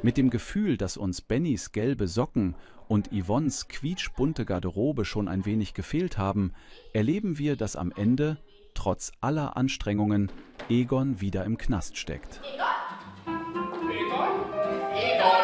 Mit dem Gefühl, dass uns Bennys gelbe Socken und Yvonnes quietschbunte Garderobe schon ein wenig gefehlt haben, erleben wir, dass am Ende, trotz aller Anstrengungen, Egon wieder im Knast steckt. Egon? Egon? Egon!